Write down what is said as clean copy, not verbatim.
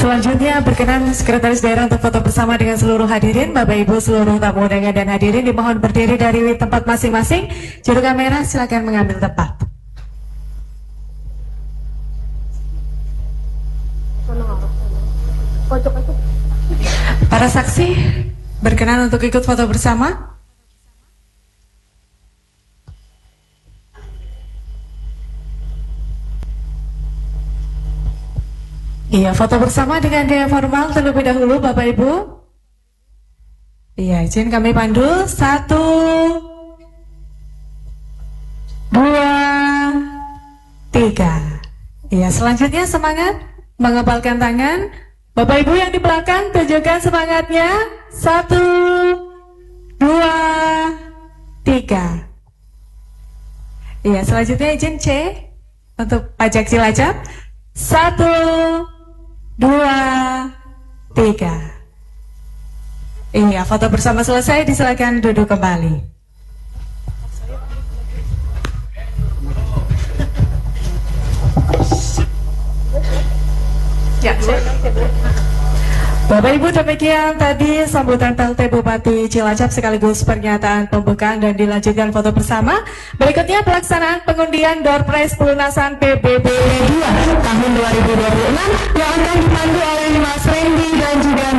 Selanjutnya berkenan Sekretaris Daerah untuk foto bersama dengan seluruh hadirin. Bapak Ibu seluruh tamu undangan dan hadirin dimohon berdiri dari tempat masing-masing. Juru kamera silakan mengambil tempat. Para saksi berkenan untuk ikut foto bersama. Iya, foto bersama dengan gaya formal terlebih dahulu Bapak Ibu. Iya, izin kami pandu. 1, 2, 3. Iya, selanjutnya semangat mengepalkan tangan. Bapak Ibu yang di belakang tunjukkan semangatnya. 1, 2, 3. Iya, selanjutnya izin C untuk pajak Cilacap. 1, 2, 3. Iya, foto bersama selesai, disilakan duduk kembali. Ya, Bapak Ibu, demikian tadi sambutan PLT Bupati Cilacap sekaligus pernyataan pembukaan dan dilanjutkan foto bersama. Berikutnya pelaksanaan pengundian door prize pelunasan PBB 2 tahun 2026 yang akan dipandu oleh Mas Randy dan juga